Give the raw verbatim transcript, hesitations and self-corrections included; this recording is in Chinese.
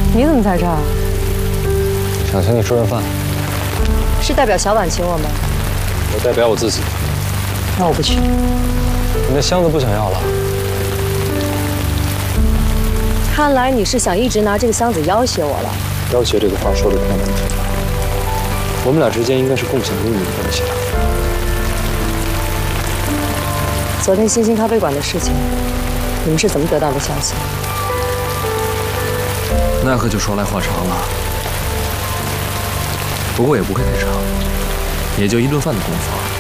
你怎么在这儿？ 想请你吃顿饭。 是代表小婉请我吗？ 我代表我自己。 那我不去。 你的箱子不想要了？ 看来你是想一直拿这个箱子要挟我了。 要挟这个话说的太难听了。我们俩之间应该是共享秘密的关系。 昨天星星咖啡馆的事情，你们是怎么得到的消息？ 奈何就说来话长了。不过也不会太长，也就一顿饭的功夫。